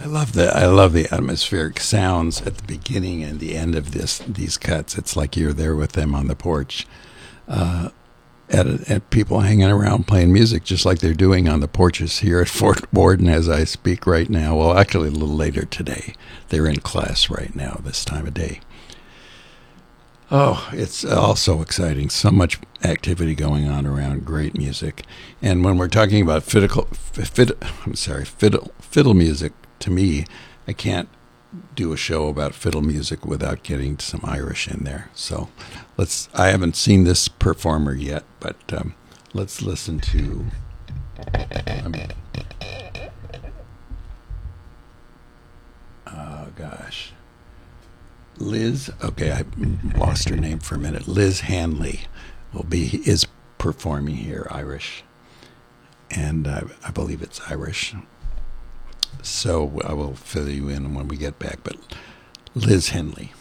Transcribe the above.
I love the atmospheric sounds at the beginning and the end of these cuts. It's like you're there with them on the porch, at people hanging around playing music, just like they're doing on the porches here at Fort Worden as I speak right now. Well, actually, a little later today. They're in class right now, this time of day. Oh, it's all so exciting. So much activity going on around great music. And when we're talking about fiddle music, to me, I can't do a show about fiddle music without getting some Irish in there. So I haven't seen this performer yet, but let's listen to, oh gosh. Liz, okay, I lost her name for a minute. Liz Hanley is performing here, Irish, and I believe it's Irish. So I will fill you in when we get back. But Liz Henley.